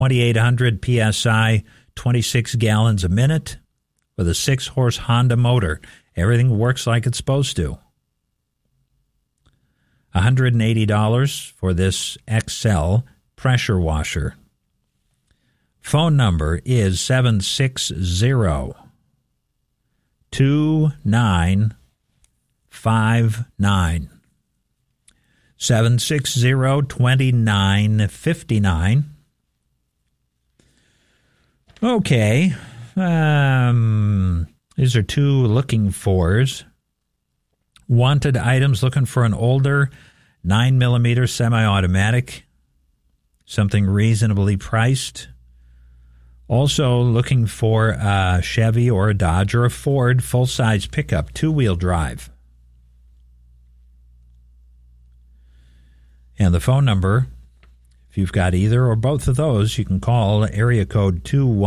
2,800 PSI, 26 gallons a minute with a 6-horse Honda motor. Everything works like it's supposed to. $180 for this XL pressure washer. Phone number is 760-2959. 760-2959. Okay. These are two looking fors. Wanted items, looking for an older 9mm semi-automatic, something reasonably priced. Also looking for a Chevy or a Dodge or a Ford full-size pickup, 2-wheel drive. And the phone number, if you've got either or both of those, you can call area code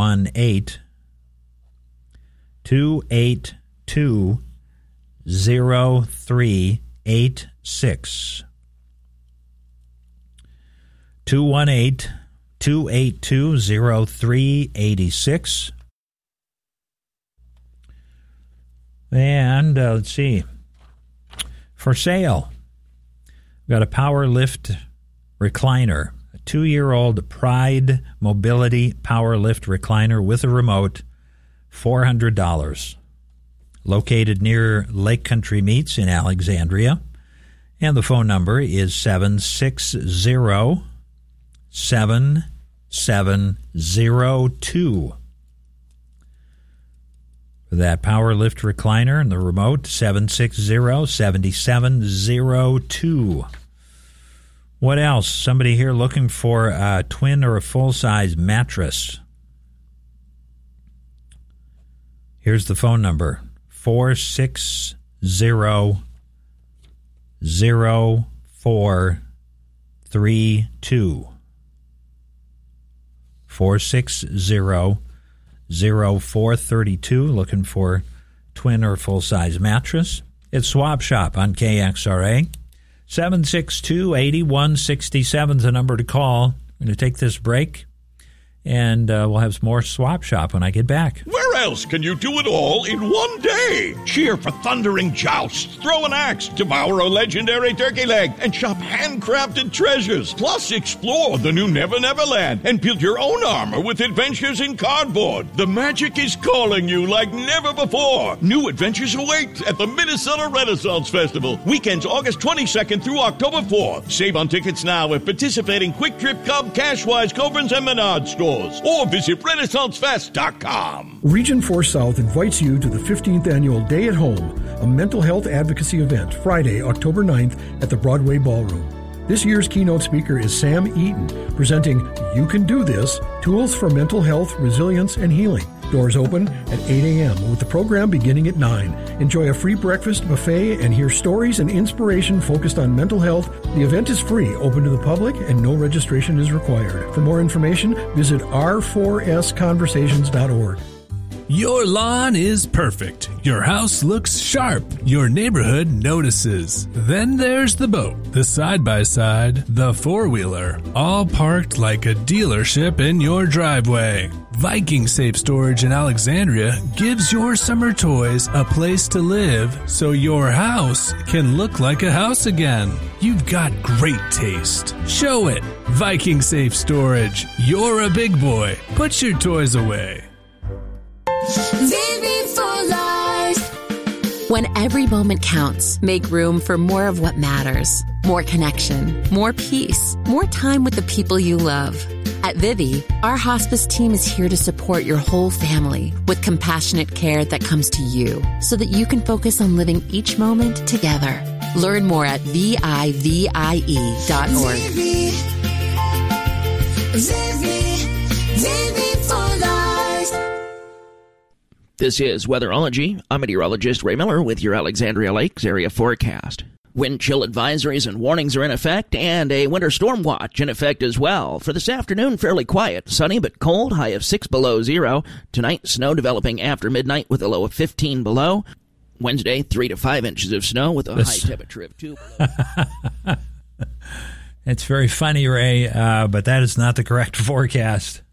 218-282-0386. 218-282-0386. And let's see. For sale, we've got a Power Lift recliner, a 2-year-old Pride Mobility Power Lift recliner with a remote, $400. Located near Lake Country Meats in Alexandria. And the phone number is 760-7702. For that Power Lift recliner and the remote, 760-7702. What else? Somebody here looking for a twin or a full-size mattress. Here's the phone number, 460-0432. 460-0432, looking for twin or full-size mattress. It's Swap Shop on KXRA. 762-8167 is the number to call. I'm going to take this break, and we'll have some more Swap Shop when I get back. Where else can you do it all in one day? Cheer for thundering jousts, throw an axe, devour a legendary turkey leg, and shop handcrafted treasures. Plus, explore the new Never Never Land and build your own armor with adventures in cardboard. The magic is calling you like never before. New adventures await at the Minnesota Renaissance Festival. Weekends August 22nd through October 4th. Save on tickets now at participating Quick Trip, Cub, Cashwise, Cobrins, and Menard stores. Or visit RenaissanceFest.com. Region 4 South invites you to the 15th Annual Day at Home, a mental health advocacy event, Friday, October 9th at the Broadway Ballroom. This year's keynote speaker is Sam Eaton, presenting You Can Do This, Tools for Mental Health, Resilience, and Healing. Doors open at 8 a.m. with the program beginning at 9. Enjoy a free breakfast buffet and hear stories and inspiration focused on mental health. The event is free, open to the public, and no registration is required. For more information, visit r4sconversations.org. Your lawn is perfect. Your house looks sharp. Your neighborhood notices. Then there's the boat, the side-by-side, the four-wheeler, all parked like a dealership in your driveway. Viking Safe Storage in Alexandria gives your summer toys a place to live so your house can look like a house again. You've got great taste. Show it. Viking Safe Storage. You're a big boy. Put your toys away. Living for life. When every moment counts, make room for more of what matters. More connection, more peace, more time with the people you love. At Vivi, our hospice team is here to support your whole family with compassionate care that comes to you so that you can focus on living each moment together. Learn more at VIVIE.org. Vivi. Vivi for life. This is Weatherology. I'm meteorologist Ray Miller with your Alexandria Lakes area forecast. Wind chill advisories and warnings are in effect, and a winter storm watch in effect as well. For this afternoon, fairly quiet, sunny but cold, high of 6 below zero. Tonight, snow developing after midnight with a low of 15 below. Wednesday, 3 to 5 inches of snow with a high temperature of 2 below. It's very funny, Ray, but that is not the correct forecast.